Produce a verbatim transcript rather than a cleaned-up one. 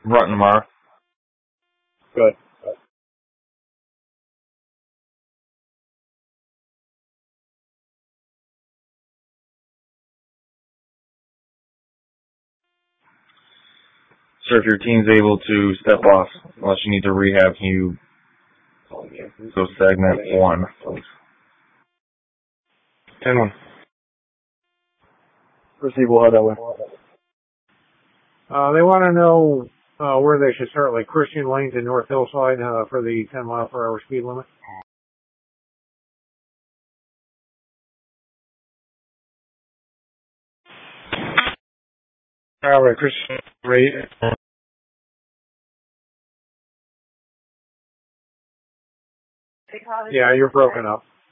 Rutton tomorrow. Good. Sir, if your team's able to step off, unless you need to rehab, can you go segment one? ten one. Proceed, we'll head that way. Uh, they want to know uh, where they should start, like Christian Lanes and North Hillside uh, for the ten mile per hour speed limit. All right, Christian, rate. Yeah, you're broken up.